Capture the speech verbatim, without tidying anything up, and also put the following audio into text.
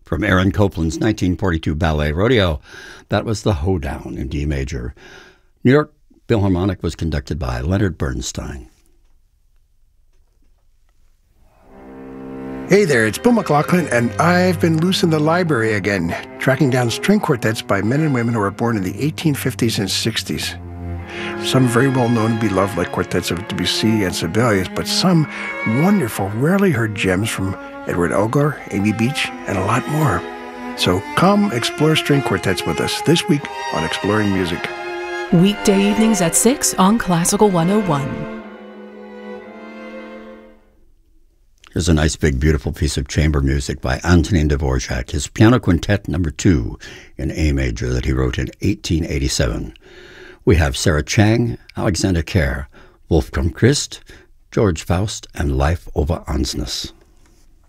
From Aaron Copland's nineteen forty-two ballet Rodeo, that was the Hoedown in D major. New York Philharmonic was conducted by Leonard Bernstein. Hey there, it's Bill McLaughlin, and I've been loose in the library again, tracking down string quartets by men and women who were born in the eighteen fifties and sixties. Some very well known and beloved, like quartets of Debussy and Sibelius, but some wonderful, rarely heard gems from Edward Elgar, Amy Beach, and a lot more. So come explore string quartets with us this week on Exploring Music. Weekday evenings at six on Classical one oh one. Here's a nice, big, beautiful piece of chamber music by Antonin Dvorak, his piano quintet number two in A major that he wrote in eighteen eighty-seven. We have Sarah Chang, Alexander Kerr, Wolfgang Christ, George Faust, and Life over Ansness.